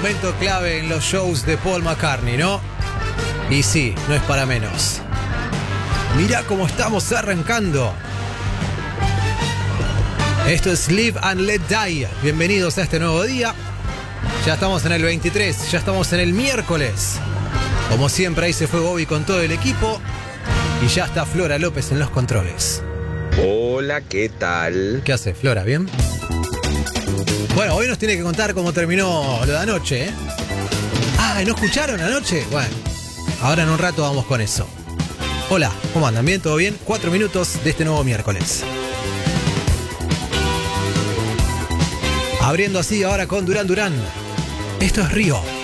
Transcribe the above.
momento clave en los shows de Paul McCartney, ¿no? Y sí, no es para menos. Mirá cómo estamos arrancando. Esto es Live and Let Die. Bienvenidos a este nuevo día. Ya estamos en el 23, ya estamos en el miércoles. Como siempre, ahí se fue Bobby con todo el equipo. Y ya está Flora López en los controles. Hola, ¿qué tal? ¿Qué hace, Flora? ¿Bien? Bueno, hoy nos tiene que contar cómo terminó lo de anoche, ¿eh? Ah, ¿no escucharon anoche? Bueno, ahora en un rato vamos con eso. Hola, ¿cómo andan? ¿Bien? ¿Todo bien? 4 minutos de este nuevo miércoles. Abriendo así ahora con Duran Duran. Esto es Río.